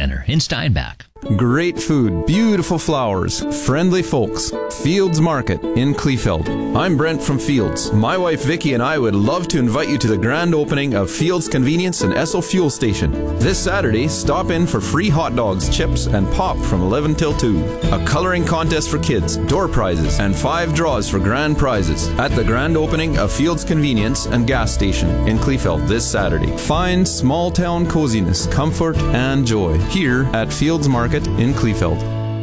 Center in Steinbach. Great food, beautiful flowers, friendly folks. Fields Market in Kleefeld. I'm Brent from Fields. My wife Vicky and I would love to invite you to the grand opening of Fields Convenience and Esso Fuel Station. This Saturday, stop in for free hot dogs, chips, and pop from 11 till 2. A coloring contest for kids, door prizes, and 5 draws for grand prizes at the grand opening of Fields Convenience and Gas Station in Kleefeld this Saturday. Find small town coziness, comfort, and joy here at Fields Market in Kleefeld.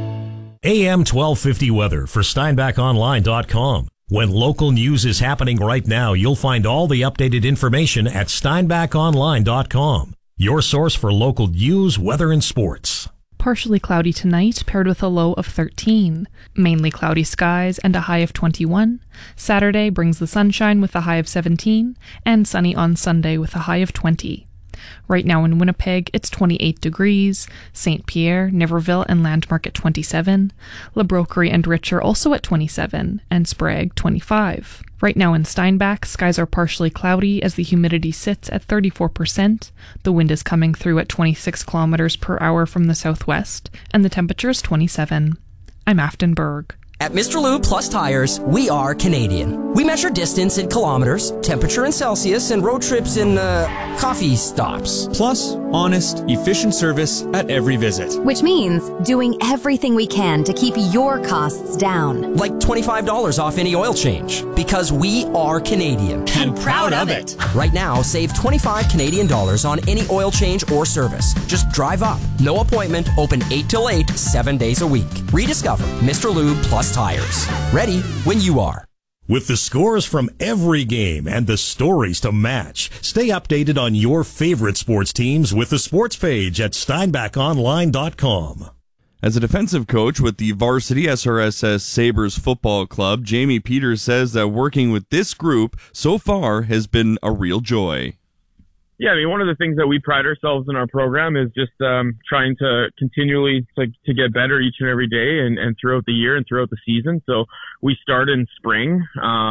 AM 1250 weather for SteinbachOnline.com. When local news is happening right now, you'll find all the updated information at SteinbachOnline.com. Your source for local news, weather, and sports. Partly cloudy tonight, paired with a low of 13. Mainly cloudy skies and a high of 21. Saturday brings the sunshine with a high of 17, and sunny on Sunday with a high of 20. Right now in Winnipeg, it's 28 degrees, St. Pierre, Niverville, and Landmark at 27, La Broquerie and Richer also at 27, and Sprague 25. Right now in Steinbach, skies are partially cloudy as the humidity sits at 34%, the wind is coming through at 26 kilometers per hour from the southwest, and the temperature is 27. I'm Afton Berg. At Mr. Lube Plus Tires, we are Canadian. We measure distance in kilometers, temperature in Celsius, and road trips in, coffee stops. Plus, honest, efficient service at every visit. Which means doing everything we can to keep your costs down. Like $25 off any oil change. Because we are Canadian. And proud of it. Right now, save 25 Canadian dollars on any oil change or service. Just drive up. No appointment, open 8 till 8, 7 days a week. Rediscover Mr. Lube Plus Tires. Ready when you are. With the scores from every game and the stories to match, stay updated on your favorite sports teams with the sports page at SteinbachOnline.com. As a defensive coach with the varsity SRSS Sabres football club, Jamie Peters says that working with this group so far has been a real joy. Yeah, I mean, one of the things that we pride ourselves in our program is just trying to continually to get better each and every day and throughout the year and throughout the season. So we start in spring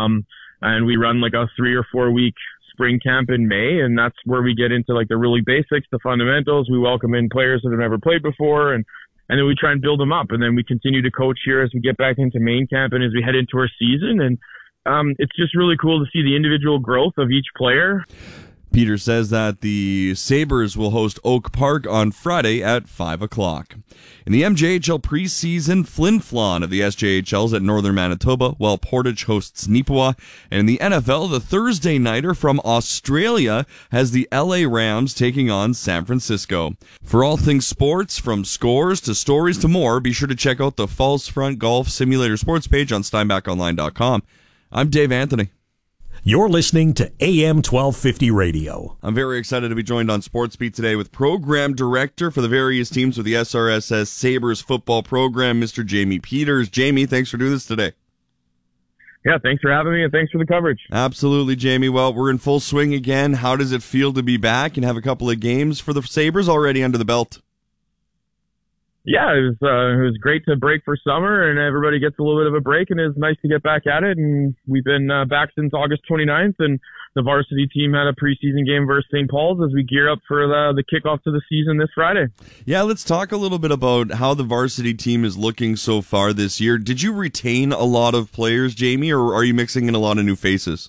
and we run like a 3 or 4 week spring camp in May, and that's where we get into like the really basics, the fundamentals. We welcome in players that have never played before, and then we try and build them up, and then we continue to coach here as we get back into main camp and as we head into our season. And it's just really cool to see the individual growth of each player. Peter says that the Sabres will host Oak Park on Friday at 5 o'clock. In the MJHL preseason, Flin Flon of the SJHLs at Northern Manitoba, while Portage hosts Neepawa. And in the NFL, the Thursday nighter from Australia has the LA Rams taking on San Francisco. For all things sports, from scores to stories to more, be sure to check out the Falls Front Golf Simulator sports page on SteinbachOnline.com. I'm Dave Anthony. You're listening to AM 1250 Radio. I'm very excited to be joined on Sports Beat today with Program Director for the various teams with the SRSS Sabres football program, Mr. Jamie Peters. Jamie, thanks for doing this today. Yeah, thanks for having me and thanks for the coverage. Absolutely, Jamie. Well, we're in full swing again. How does it feel to be back and have a couple of games for the Sabres already under the belt? Yeah, it was great to break for summer, and everybody gets a little bit of a break, and it's nice to get back at it. And we've been back since August 29th, and the varsity team had a preseason game versus St. Paul's as we gear up for the kickoff to the season this Friday. Yeah, let's talk a little bit about how the varsity team is looking so far this year. Did you retain a lot of players, Jamie, or are you mixing in a lot of new faces?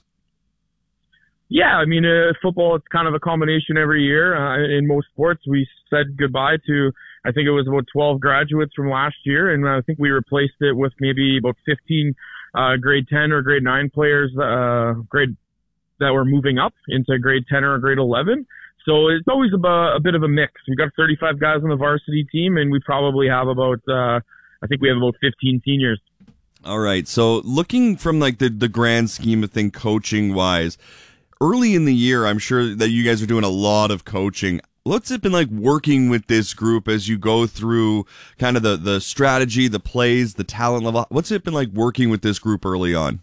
Yeah, I mean, football, it's kind of a combination every year. In most sports, we said goodbye to, I think it was about 12 graduates from last year, and I think we replaced it with maybe about 15 grade 10 or grade 9 players that were moving up into grade 10 or grade 11. So it's always a bit of a mix. We've got 35 guys on the varsity team, and we probably have about, I think we have about 15 seniors. All right, so looking from like the grand scheme of things coaching-wise, early in the year, I'm sure that you guys are doing a lot of coaching. What's it been like working with this group as you go through kind of the strategy, the plays, the talent level? What's it been like working with this group early on?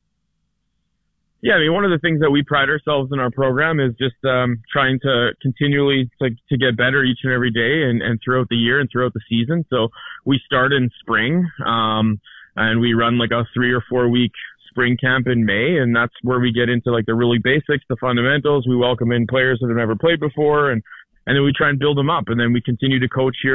Yeah, I mean, one of the things that we pride ourselves in our program is just trying to continually to get better each and every day and throughout the year and throughout the season. So we start in spring and we run like a 3 or 4 week spring camp in May, and that's where we get into like the really basics, the fundamentals. We welcome in players that have never played before, and then we try and build them up, and then we continue to coach here